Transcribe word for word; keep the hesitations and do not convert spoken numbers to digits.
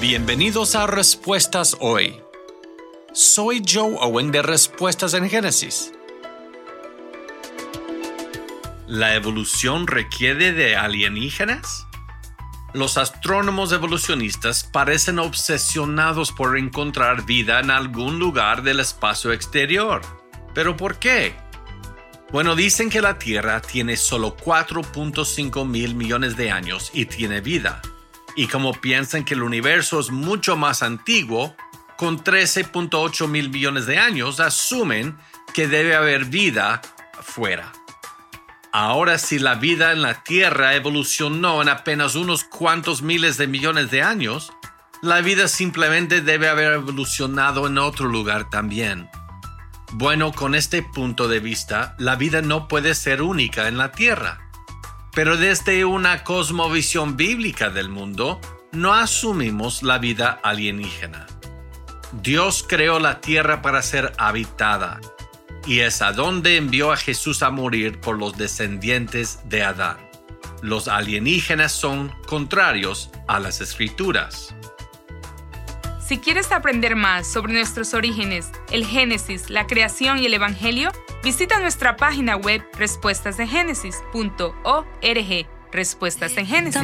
Bienvenidos a Respuestas Hoy. Soy Joe Owen de Respuestas en Génesis. ¿La evolución requiere de alienígenas? Los astrónomos evolucionistas parecen obsesionados por encontrar vida en algún lugar del espacio exterior. ¿Pero por qué? Bueno, dicen que la Tierra tiene solo cuatro punto cinco mil millones de años y tiene vida. Y como piensan que el universo es mucho más antiguo, con trece punto ocho mil millones de años, asumen que debe haber vida afuera. Ahora, si la vida en la Tierra evolucionó en apenas unos cuantos miles de millones de años, la vida simplemente debe haber evolucionado en otro lugar también. Bueno, con este punto de vista, la vida no puede ser única en la Tierra. Pero desde una cosmovisión bíblica del mundo, no asumimos la vida alienígena. Dios creó la Tierra para ser habitada, y es a donde envió a Jesús a morir por los descendientes de Adán. Los alienígenas son contrarios a las Escrituras. Si quieres aprender más sobre nuestros orígenes, el Génesis, la creación y el Evangelio, visita nuestra página web respuestas en génesis punto org. Respuestas en Génesis.